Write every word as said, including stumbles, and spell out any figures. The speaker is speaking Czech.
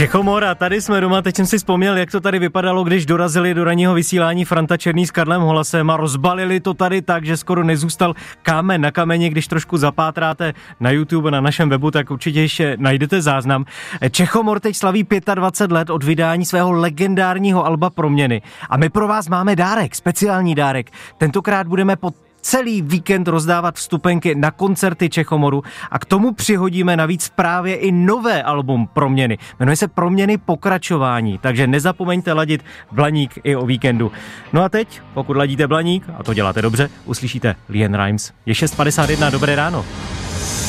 Čechomora, tady jsme doma, teď jsem si vzpomněl, jak to tady vypadalo, když dorazili do ranního vysílání Franta Černý s Karlem Holasem a rozbalili to tady tak, že skoro nezůstal kámen na kameni. Když trošku zapátráte na YouTube, na našem webu, tak určitě ještě najdete záznam. Čechomor teď slaví dvacet pět let od vydání svého legendárního alba Proměny. A my pro vás máme dárek, speciální dárek. Tentokrát budeme pod celý víkend rozdávat vstupenky na koncerty Čechomoru a k tomu přihodíme navíc právě i nové album Proměny. Jmenuje se Proměny pokračování, takže nezapomeňte ladit Blaník i o víkendu. No a teď, pokud ladíte Blaník, a to děláte dobře, uslyšíte LeAnn Rimes. Je šest padesát jedna, dobré ráno.